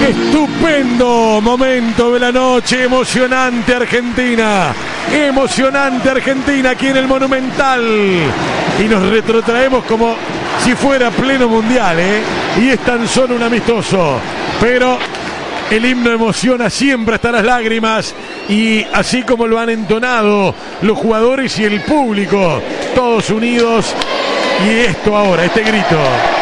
Qué estupendo momento de la noche, emocionante Argentina aquí en el Monumental, y nos retrotraemos como si fuera pleno mundial, y es tan solo un amistoso, pero el himno emociona siempre hasta las lágrimas, y así como lo han entonado los jugadores y el público, todos unidos, y esto ahora, este grito.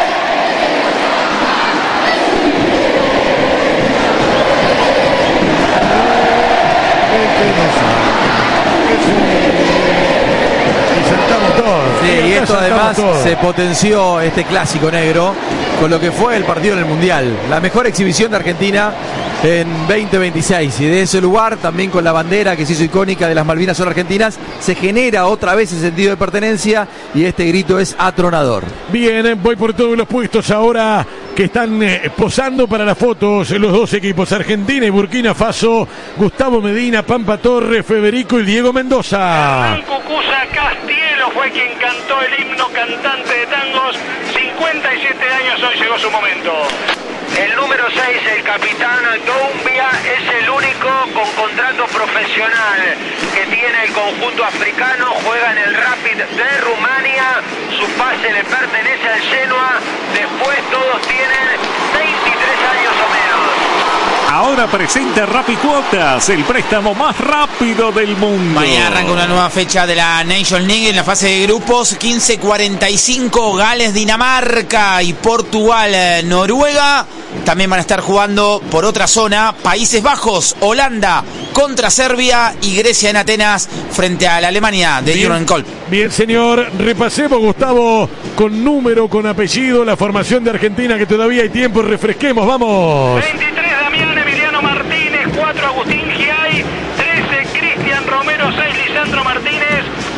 Sí, y esto además se potenció este clásico negro con lo que fue el partido en el Mundial, la mejor exhibición de Argentina en 2026, y de ese lugar, también con la bandera que se hizo icónica de las Malvinas son argentinas, se genera otra vez ese sentido de pertenencia, y este grito es atronador. Bien, voy por todos los puestos ahora que están posando para las fotos los dos equipos, Argentina y Burkina Faso. Gustavo Medina, Pampa Torres, Federico y Diego Mendoza. Cucuza Castielo fue quien cantó el himno, cantante de tangos, 57 años, hoy llegó su momento. El número 6, el capitán Doumbia, es el único con contrato profesional que tiene el conjunto africano, juega en el Rapid de Rumania, su pase le pertenece al Genoa, después todos tienen 23 años o menos. Ahora presenta Rapicuotas, el préstamo más rápido del mundo. Mañana arranca una nueva fecha de la Nations League en la fase de grupos. 15:45, Gales, Dinamarca y Portugal, Noruega. También van a estar jugando por otra zona Países Bajos, Holanda contra Serbia y Grecia en Atenas frente a la Alemania de Jürgen Klopp. Bien, señor, repasemos, Gustavo, con número, con apellido, la formación de Argentina, que todavía hay tiempo, refresquemos, vamos. 23 Damián Emiliano Martínez, 4 Agustín Giay, 13 Cristian Romero, 6 Lisandro Martínez,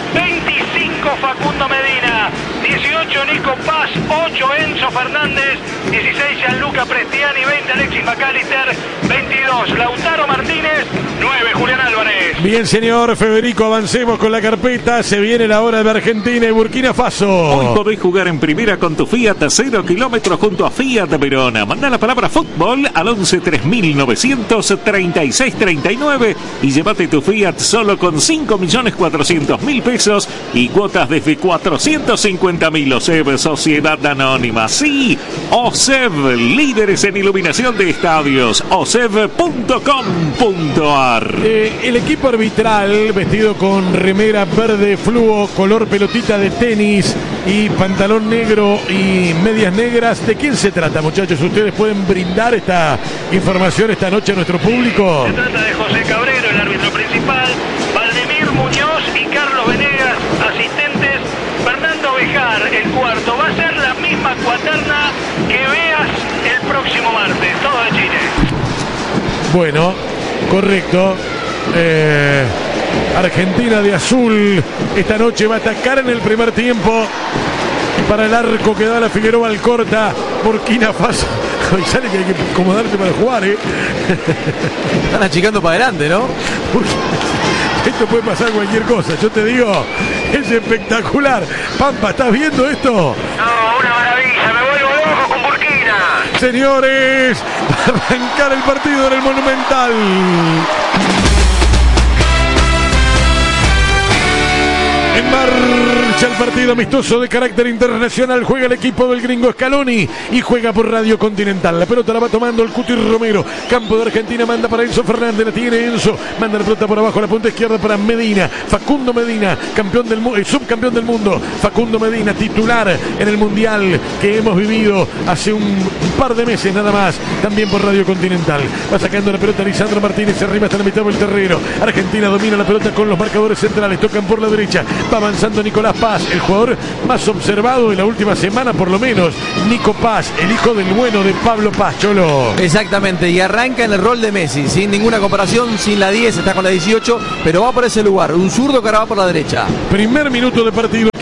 25 Facundo Medina, 18 Nico Paz, 8 Enzo Fernández, 16 Gianluca Prestiani, 20 Alexis McAllister, 22 Lautaro Martínez, 9 Julián Álvarez. Bien, señor Federico, avancemos con la carpeta. Se viene la hora de Argentina y Burkina Faso. Hoy podés jugar en primera con tu Fiat a 0 kilómetros junto a Fiat Verona. Manda la palabra fútbol al 11 3900 36 39 y llévate tu Fiat solo con 5.400.000 pesos y cuotas desde 450.000. OSEB, Sociedad Anónima. Sí, OSEB, líderes en iluminación de estadios. OSEB.com.ar. El equipo arbitral, vestido con remera verde fluo, color pelotita de tenis y pantalón negro y medias negras. ¿De quién se trata, muchachos? ¿Ustedes pueden brindar esta información esta noche a nuestro público? Se trata de José Cabrero, el árbitro principal, Valdemir Muñoz y Carlos Venegas, asistentes, Fernando Bejar, el cuarto. Va a ser la misma cuaterna que veas el próximo martes, todo de Chile. Bueno, correcto. Argentina de azul esta noche va a atacar en el primer tiempo. Para el arco que da la Figueroa Alcorta, Burkina Faso. Hoy sale que hay que acomodarse para jugar, Están achicando para adelante, ¿no? Porque esto puede pasar cualquier cosa, yo te digo, es espectacular. Pampa, ¿estás viendo esto? No, una maravilla, me vuelvo loco con Burkina. Señores, va a arrancar el partido en el Monumental. En marcha el partido amistoso de carácter internacional. Juega el equipo del gringo Scaloni y juega por Radio Continental. La pelota la va tomando el Cuti Romero. Campo de Argentina, manda para Enzo Fernández. La tiene Enzo. Manda la pelota por abajo a la punta izquierda para Medina. Facundo Medina, campeón del subcampeón del mundo. Facundo Medina, titular en el Mundial que hemos vivido hace un par de meses nada más. También por Radio Continental. Va sacando la pelota Lisandro Martínez. Se arriba hasta la mitad del terreno. Argentina domina la pelota con los marcadores centrales. Tocan por la derecha. Va avanzando Nicolás Paz, el jugador más observado de la última semana, por lo menos. Nico Paz, el hijo del bueno de Pablo Paz, Cholo. Exactamente, y arranca en el rol de Messi, sin ninguna comparación, sin la 10, está con la 18, pero va por ese lugar. Un zurdo que ahora va por la derecha. Primer minuto de partido aquí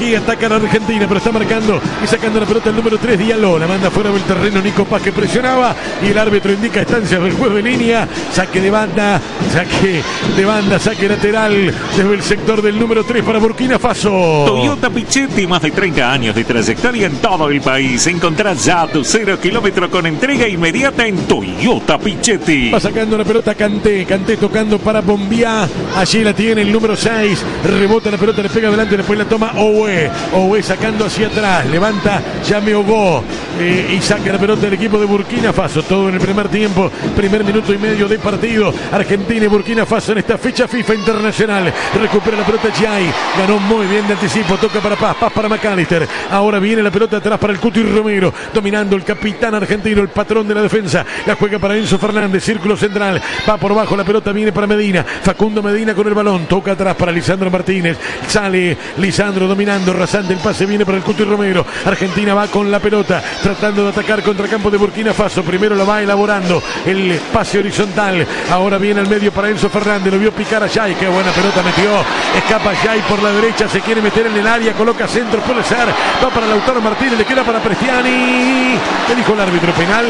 Aquí ataca la Argentina, pero está marcando y sacando la pelota el número 3, Diallo. La manda fuera del terreno Nico Paz, que presionaba, y el árbitro indica estancias del juego de línea. Saque de banda, saque lateral desde el sector del número 3 para Burkina Faso. Toyota Pichetti, más de 30 años de trayectoria en todo el país. Encontrás ya tu 0 kilómetro con entrega inmediata en Toyota Pichetti. Va sacando la pelota Kanté tocando para Bombia. Allí la tiene el número 6. Rebota la pelota, le pega adelante, después la toma Owe sacando hacia atrás. Levanta Jame Ogo y saca la pelota del equipo de Burkina Faso. Todo en el primer tiempo, primer minuto y medio de partido. Argentina y Burkina Faso en esta fecha FIFA internacional. Recupera la pelota Jai. Ganó muy bien de anticipo. Toca para Paz para McAllister. Ahora viene la pelota atrás para el Cuti Romero. Dominando el capitán argentino, el patrón de la defensa. La juega para Enzo Fernández. Círculo central. Va por bajo. La pelota viene para Medina. Facundo Medina con el balón. Toca atrás para Lisandro Martínez. Sale Lisandro dominando. Rasante el pase. Viene para el Cuti Romero. Argentina va con la pelota. Tratando de atacar contra campo de Burkina Faso. Primero lo va elaborando. El pase horizontal. Ahora viene al medio para Enzo Fernández. Lo vio picar a Jai. Qué buena pelota metió. Escapa Jai por la derecha. Se quiere meter en el área. Coloca centro. Puede ser. Va para Lautaro Martínez. Le queda para Prestiani. ¿Qué dijo el árbitro? ¿Penal?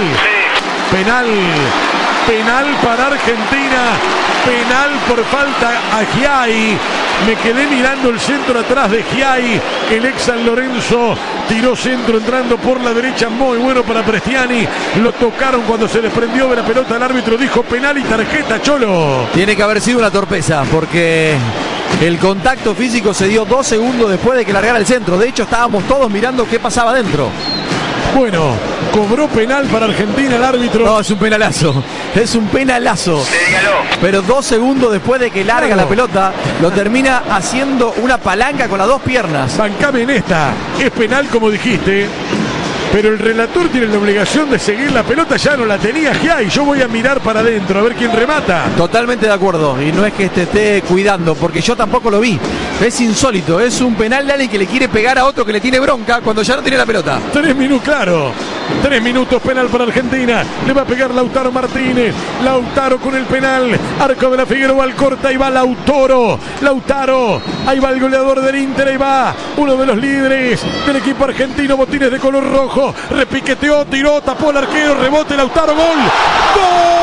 Penal para Argentina. Penal por falta a Giai. Me quedé mirando el centro atrás de Giai. El ex San Lorenzo tiró centro entrando por la derecha. Muy bueno para Prestiani. Lo tocaron cuando se desprendió de la pelota. El árbitro dijo penal y tarjeta, Cholo. Tiene que haber sido una torpeza porque el contacto físico se dio 2 segundos después de que largara el centro. De hecho, estábamos todos mirando qué pasaba adentro. Bueno, cobró penal para Argentina el árbitro. No, es un penalazo. Es un penalazo. Pero 2 segundos después de que larga la pelota, lo termina haciendo una palanca con las 2 piernas. Bancame en esta. Es penal como dijiste. Pero el relator tiene la obligación de seguir la pelota. Ya no la tenía Giai. Yo voy a mirar para adentro a ver quién remata. Totalmente de acuerdo. Y no es que te esté cuidando, porque yo tampoco lo vi. Es insólito. Es un penal de alguien que le quiere pegar a otro que le tiene bronca cuando ya no tiene la pelota. 3 minutos, claro. 3 minutos penal para Argentina. Le va a pegar Lautaro Martínez. Lautaro con el penal. Arco de la Figueroa al corta. Ahí va Lautaro. Ahí va el goleador del Inter. Ahí va uno de los líderes del equipo argentino. Botines de color rojo. Repiqueteó, tiró, tapó el arquero. Rebote Lautaro. Gol. ¡Gol!